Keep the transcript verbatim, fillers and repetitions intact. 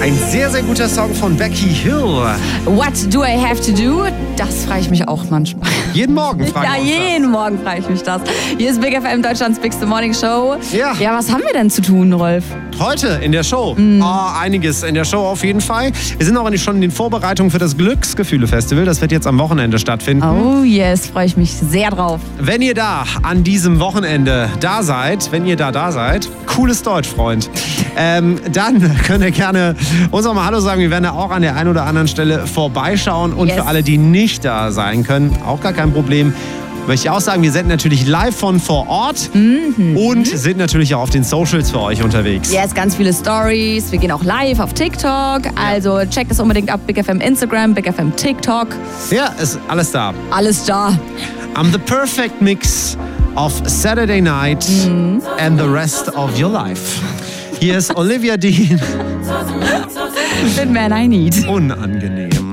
Ein sehr, sehr guter Song von Becky Hill. What do I have to do? Das frage ich mich auch manchmal. Jeden Morgen fragen Ja, wir uns jeden das. Morgen frage ich mich das. Hier ist Big F M, Deutschlands Bigste Morning Show. Ja. Ja, was haben wir denn zu tun, Rolf? Heute in der Show. Mhm. Oh, einiges in der Show auf jeden Fall. Wir sind auch schon in den Vorbereitungen für das Glücksgefühle-Festival. Das wird jetzt am Wochenende stattfinden. Oh yes, freue ich mich sehr drauf. Wenn ihr da an diesem Wochenende da seid, wenn ihr da da seid, cooles Deutsch, Freund, ähm, dann könnt ihr gerne uns auch mal Hallo sagen. Wir werden da auch an der einen oder anderen Stelle vorbeischauen. Und Yes. für alle, die nicht da sein können, auch gar kein Problem. Möchte ich auch sagen, wir sind natürlich live von vor Ort Mhm. und sind natürlich auch auf den Socials für euch unterwegs. Yes, ganz viele Stories. Wir gehen auch live auf TikTok. Also checkt das unbedingt ab. Big F M Instagram, Big F M TikTok. Ja, ist alles da. Alles da. I'm the perfect mix of Saturday night and the rest of your life. Hier ist Olivia Dean. The man I need. Unangenehm.